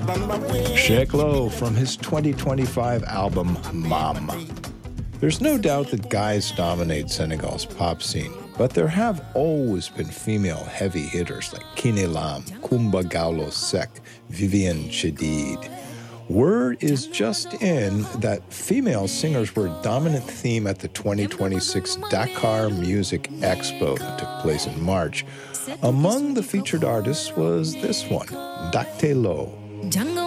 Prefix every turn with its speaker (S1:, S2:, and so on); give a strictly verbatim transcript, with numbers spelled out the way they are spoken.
S1: Sheik Lo from his twenty twenty-five album, Mam. There's no doubt that guys dominate Senegal's pop scene, but there have always been female heavy hitters like Kiné Lam, Kumba Gawlo Seck, Vivienne Chidid. Word is just in that female singers were a dominant theme at the twenty twenty-six Dakar Music Expo that took place in March. Among the featured artists was this one, Dakte Lo.